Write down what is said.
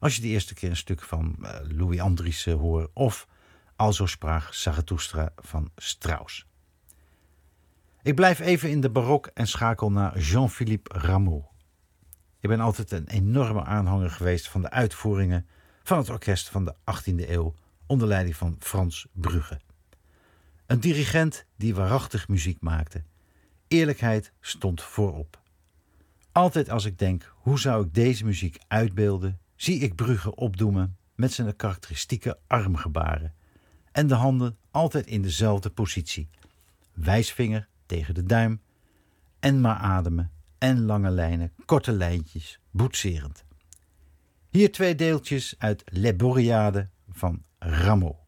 als je de eerste keer een stuk van Louis Andriessen hoort of Alzo sprach Zarathustra van Strauss. Ik blijf even in de barok en schakel naar Jean-Philippe Rameau. Ik ben altijd een enorme aanhanger geweest van de uitvoeringen van het orkest van de 18e eeuw onder leiding van Frans Brugge. Een dirigent die waarachtig muziek maakte. Eerlijkheid stond voorop. Altijd als ik denk, hoe zou ik deze muziek uitbeelden, zie ik Brugge opdoemen met zijn karakteristieke armgebaren en de handen altijd in dezelfde positie. Wijsvinger tegen de duim en maar ademen en lange lijnen, korte lijntjes, boetserend. Hier 2 deeltjes uit Les Boreades van Rameau.